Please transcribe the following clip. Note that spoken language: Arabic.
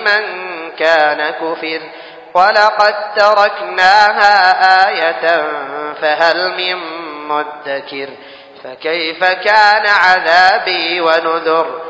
من كان كفر ولقد تركناها آية فهل من مدكر فكيف كان عذابي ونذر